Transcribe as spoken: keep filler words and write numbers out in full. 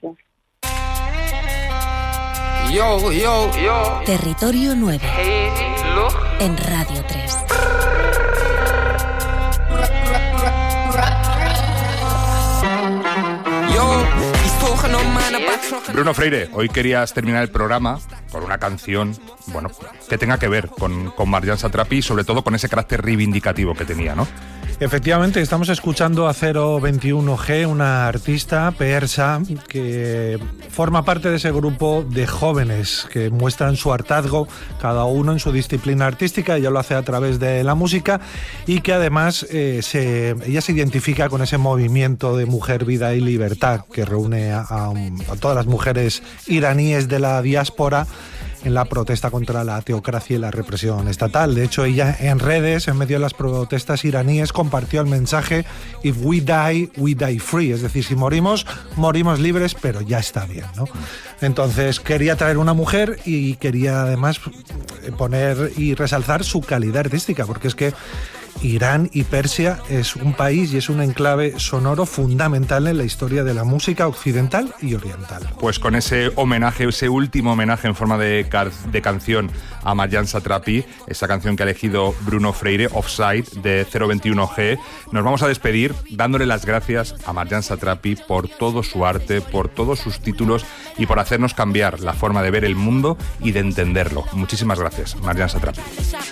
gracias. Yo, yo, yo. Territorio nueve. Hey, look. En Radio tres. Bruno Freire, hoy querías terminar el programa con una canción, bueno, que tenga que ver con, con Marjane Satrapi y sobre todo con ese carácter reivindicativo que tenía, ¿no? Efectivamente, estamos escuchando a cero veintiuno G, una artista persa que forma parte de ese grupo de jóvenes que muestran su hartazgo, cada uno en su disciplina artística. Ella lo hace a través de la música y que además eh, se, ella se identifica con ese movimiento de mujer, vida y libertad que reúne a, a, a todas las mujeres iraníes de la diáspora en la protesta contra la teocracia y la represión estatal. De hecho, ella en redes, en medio de las protestas iraníes, compartió el mensaje "If we die, we die free", es decir, si morimos, morimos libres, pero ya está bien, ¿no? Entonces quería traer una mujer y quería además poner y resalzar su calidad artística, porque es que Irán y Persia es un país y es un enclave sonoro fundamental en la historia de la música occidental y oriental. Pues con ese homenaje, ese último homenaje en forma de, car- de canción a Marjane Satrapi, esa canción que ha elegido Bruno Freire, Offside, de cero veintiuno G, nos vamos a despedir dándole las gracias a Marjane Satrapi por todo su arte, por todos sus títulos y por hacernos cambiar la forma de ver el mundo y de entenderlo. Muchísimas gracias, Marjane Satrapi.